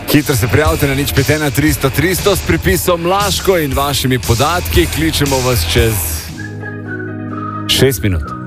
Hitro se prijavite na 051 300 300 s pripisom Laško in vašimi podatki. Kličemo vas čez 6 minut.